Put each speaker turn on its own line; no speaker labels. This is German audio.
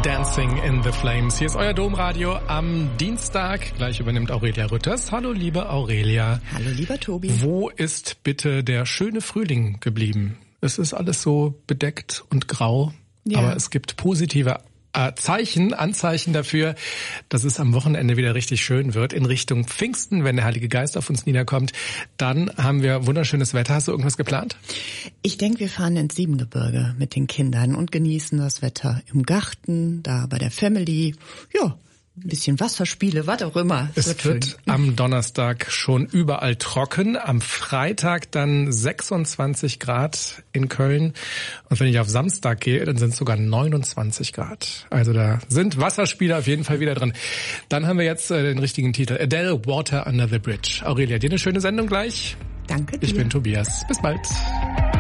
Dancing in the Flames. Hier ist euer Domradio am Dienstag. Gleich übernimmt Aurelia Rütters. Hallo, liebe Aurelia.
Hallo, lieber Tobi.
Wo ist bitte der schöne Frühling geblieben? Es ist alles so bedeckt und grau, ja. Aber es gibt positive Anzeichen dafür, dass es am Wochenende wieder richtig schön wird in Richtung Pfingsten, wenn der Heilige Geist auf uns niederkommt. Dann haben wir wunderschönes Wetter. Hast du irgendwas geplant?
Ich denke, wir fahren ins Siebengebirge mit den Kindern und genießen das Wetter im Garten, da bei der Family. Ja, ein bisschen Wasserspiele, was auch immer.
Es wird am Donnerstag schon überall trocken, am Freitag dann 26 Grad in Köln. Und wenn ich auf Samstag gehe, dann sind es sogar 29 Grad. Also da sind Wasserspiele auf jeden Fall wieder drin. Dann haben wir jetzt den richtigen Titel. Adele, Water Under the Bridge. Aurelia, dir eine schöne Sendung gleich.
Danke dir.
Ich bin Tobias. Bis bald.